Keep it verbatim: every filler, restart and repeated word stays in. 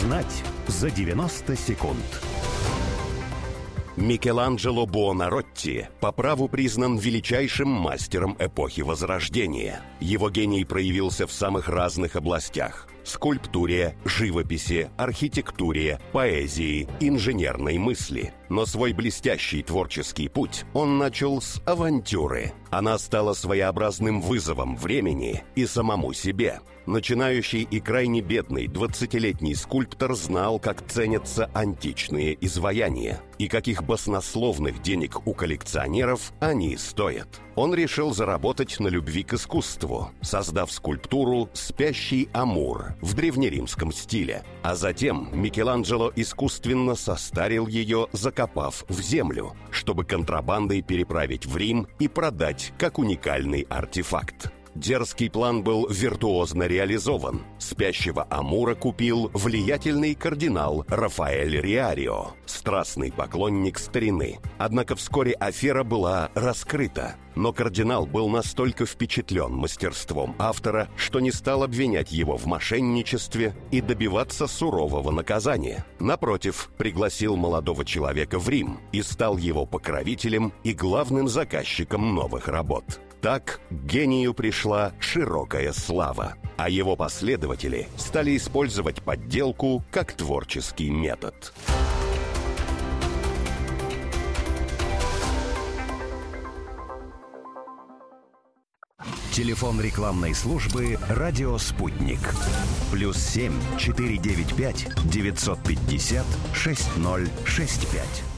Узнать за девяносто секунд. Микеланджело Буонаротти по праву признан величайшим мастером эпохи Возрождения. Его гений проявился в самых разных областях – скульптуре, живописи, архитектуре, поэзии, инженерной мысли. Но свой блестящий творческий путь он начал с авантюры. Она стала своеобразным вызовом времени и самому себе. Начинающий и крайне бедный двадцатилетний скульптор знал, как ценятся античные изваяния и каких баснословных денег у коллекционеров они стоят. Он решил заработать на любви к искусству, создав скульптуру «Спящий Амур» в древнеримском стиле. А затем Микеланджело искусственно состарил ее, закопав в землю, чтобы контрабандой переправить в Рим и продать как уникальный артефакт. Дерзкий план был виртуозно реализован. Спящего Амура купил влиятельный кардинал Рафаэль Риарио, страстный поклонник старины. Однако вскоре афера была раскрыта. Но кардинал был настолько впечатлен мастерством автора, что не стал обвинять его в мошенничестве и добиваться сурового наказания. Напротив, пригласил молодого человека в Рим и стал его покровителем и главным заказчиком новых работ. Так к гению пришла широкая слава, а его последователи стали использовать подделку как творческий метод. Телефон рекламной службы «Радио Спутник». Плюс семь четыре девять пять девятьсот пятьдесят шесть ноль шесть пять.